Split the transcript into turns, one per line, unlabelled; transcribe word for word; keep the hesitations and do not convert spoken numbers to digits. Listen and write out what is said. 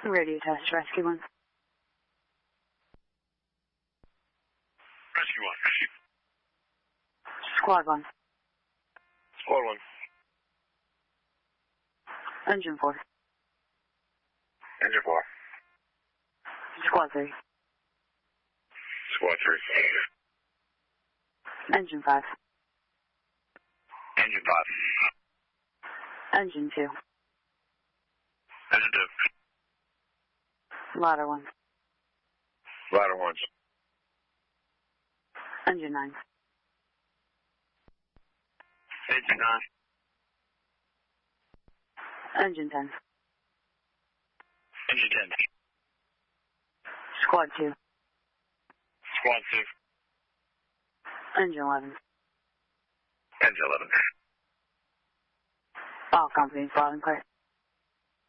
Radio test, Rescue one.
Rescue one.
Squad one.
Squad one.
Engine four.
Engine four.
Squad three.
Squad three.
Engine five.
Engine five.
Engine two.
Engine two.
Ladder one.
Ladder one.
Engine nine.
Engine nine.
Engine ten.
Engine ten.
Squad two.
Squad two.
Engine eleven.
Engine eleven.
All companies loud and clear.